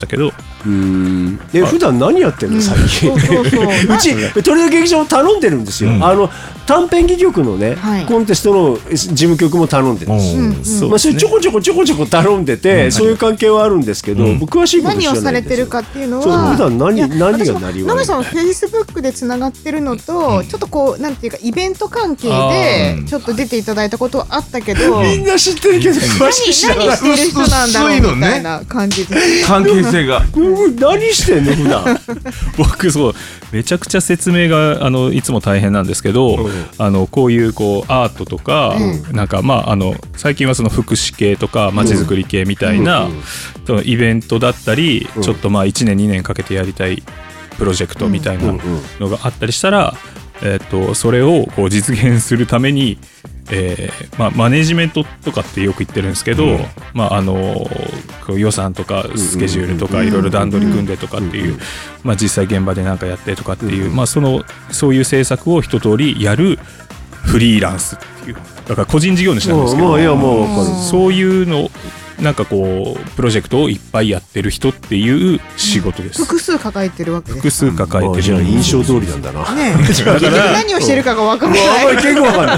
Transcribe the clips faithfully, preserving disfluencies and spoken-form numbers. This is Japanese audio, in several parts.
だけど、うーんえ普段何やってんの最近、うん、そうそうそううちトリノ劇場頼んでるんですよ、うん、あの短編戯曲のね、はい、コンテストの事務局も頼んでるんです、うんうんそうまあ、それちょこちょこちょこちょこ頼んでて、うん、そういう関係はあるんですけど、うん、僕詳しいこと知らないんですよ。 何をされてるかっていうのはそう普段 何, 何がなりわい野口さんはフェイスブックでつながってるのと、うん、ちょっとこうなんていうかイベント関係でちょっと出ていただいたことはあったけどみんな知ってるけど詳しく知らない。 何してる人なんだろうみたいな感じで、ね、 関係性が何してんの普段僕そうめちゃくちゃ説明があのいつも大変なんですけど、うん、あのこういうこうアートとか、うん、なんかまああの最近はその福祉系とかまちづくり系みたいな、うん、そのイベントだったり、うん、ちょっとまあいちねんにねんかけてやりたいプロジェクトみたいなのがあったりしたら、えー、とそれをこう実現するために、えーまあ、マネジメントとかってよく言ってるんですけど、うんまあ、あの予算とかスケジュールとかいろいろ段取り組んでとかっていう、まあ、実際現場で何かやってとかっていう、まあ、そのそういう制作を一通りやるフリーランスっていうだから個人事業主なんですけど、いやもう分かるそういうのなんかこうプロジェクトをいっぱいやってる人っていう仕事です。 複数抱えてるわけですか。 複数抱えてる。 じゃあ印象通りなんだな。 ね、結局何をしてるかが分からない。 結構分かんない。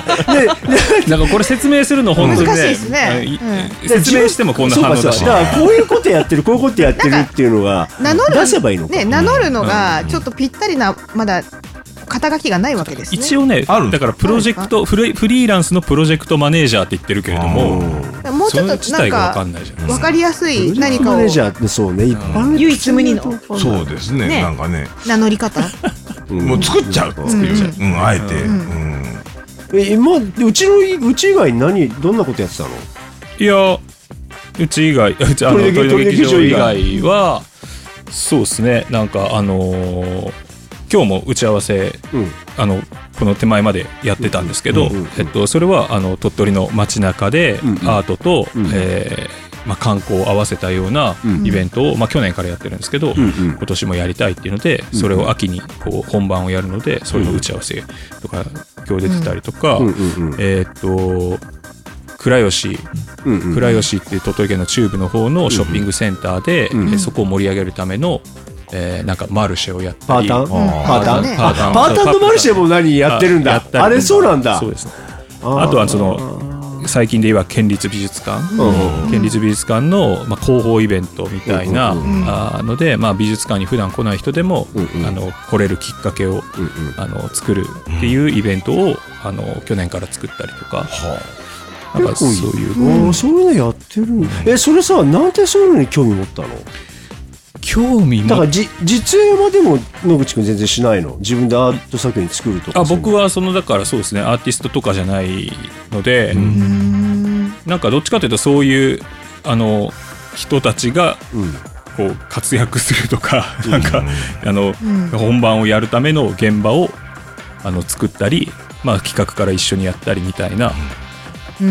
なんかこれ説明するの本当にね、 難しいですね。 うん、説明してもこんな反応だし。 だからこういうことやってるこういうことやってるっていうのが出せばいいのか。 ね、名乗るのがちょっとぴったりなまだ。肩書きがないわけですね。 一応ねだからプロジェクトフリーランスのプロジェクトマネージャーって言ってるけれどももうちょっとなんか分かりやすい何かをマネージャーってそうね一般唯一無二のそうですねなんかね名乗り方もう作っちゃう作っちゃううんあえてえ今うちのうち以外に何どんなことやってたの？ いやうち以外うちあのトリノ劇場以外はそうですねなんかあの今日も打ち合わせ、うん、あのこの手前までやってたんですけど、うんうんうんえっと、それはあの鳥取の街中でアートと、うんうんえーまあ、観光を合わせたようなイベントを、うんうんまあ、去年からやってるんですけど、うんうん、今年もやりたいっていうのでそれを秋にこう本番をやるのでそれの打ち合わせとか今日出てたりとか、うんうんうん、えー、っと倉吉、うんうん、倉吉っていう鳥取県の中部の方のショッピングセンターで、うんうん、そこを盛り上げるためのえー、なんかマルシェをやったりパータン、うん、パータン、パータン、パータンとマルシェも何やってるんだ あ, あれそうなんだそうです、ね、あ, あとはその最近で言えば県立美術館、うん、県立美術館の、まあ、広報イベントみたいな、うん、あので、まあ、美術館に普段来ない人でも、うん、あの来れるきっかけを、うん、あの作るっていうイベントをあの去年から作ったりとか、うん、なんかそういう、 うん、そういうのやってるんだ。えそれさなんでそういうのに興味持ったの？ 興味もだからじ実演はでも野口くん全然しないの？自分でアート作品作るとか。 あ僕はそのだからそうですねアーティストとかじゃないのでうーんなんかどっちかというとそういうあの人たちがこう活躍するとか、うん、なんか、うん、あの、うん、本番をやるための現場をあの作ったり、まあ、企画から一緒にやったりみたいな、うん、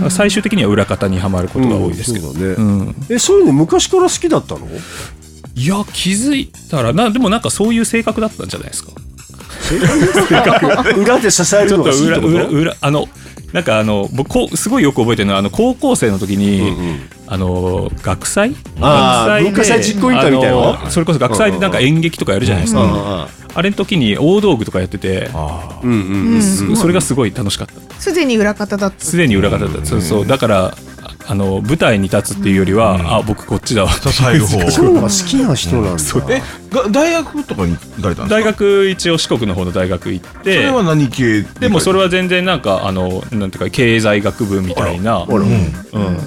最終的には裏方にはまることが多いですけど、うんそうだねうん、 えそういうの昔から好きだったの？ いや気づいたらなでもなんかそういう性格だったんじゃないですか。 性格裏で支えるのが好きってこと？ 裏裏あのなんかあの僕すごいよく覚えてるのはあの高校生の時に、うんうん、あの学祭あ学祭で文化祭実行委員会みたいなそれこそ学祭でなんか演劇とかやるじゃないですか、うんうんうん、あれの時に大道具とかやっててあ、うんうんうん、それがすごい楽しかった。 すでに裏方だったすでに裏方だった、うん、そうそうだからあの舞台に立つっていうよりは、うん、あ僕こっちだわ支える方そういうのが好きな人なんだ。 え大学とかに行かれたんですか？ 大学一応四国の方の大学行ってそれは何系でもそれは全然なんかあのなんていうか経済学部みたいな、うんうん、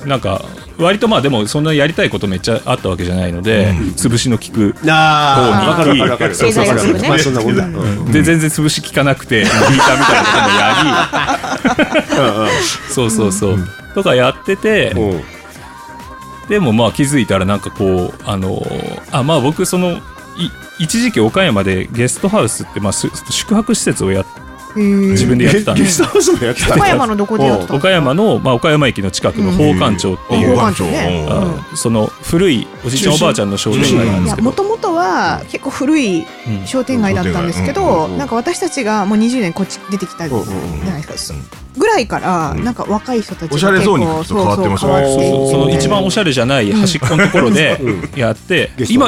なんか割とまあでもそんなやりたいことめっちゃあったわけじゃないので、うん、潰しの効く方に行き経済学部ね、まあ、そんなことだ、 うん、で全然潰し効かなくてギターみたいなこともやりそうそうそう、うん、とかやってて、うん、でもまあ気づいたらなんかこうあのあまあ僕その一時期岡山でゲストハウスってまあ宿泊施設をやっ自分でやってたんで。 ゲストハウスもやってた。 岡山のどこでやってた？ 岡山の、まあ、岡山駅の近くの宝冠町っていう、その古いおじいちゃんおばあちゃんの商店街なんですけど、 もともとは結構古い商店街だったんですけど、なんか私たちがもうにじゅうねんこっち出てきたじゃないですかぐらいからなんか若い人たちがおしゃれそうに変わってましたね。 その一番おしゃれじゃない端っこのところでやって、今